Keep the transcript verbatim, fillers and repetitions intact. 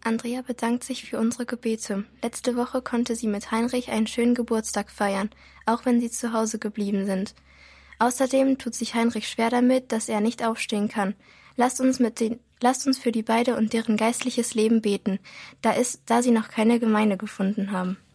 Andrea bedankt sich für unsere Gebete. Letzte Woche konnte sie mit Heinrich einen schönen Geburtstag feiern, auch wenn sie zu Hause geblieben sind. Außerdem tut sich Heinrich schwer damit, dass er nicht aufstehen kann. Lasst uns mit den, lasst uns für die beiden und deren geistliches Leben beten, da ist, da sie noch keine Gemeinde gefunden haben.